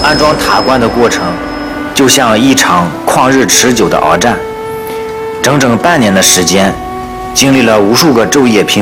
安装塔棺的过程就像一场旷日持久的鏖战，整整半年的时间，经历了无数个昼夜频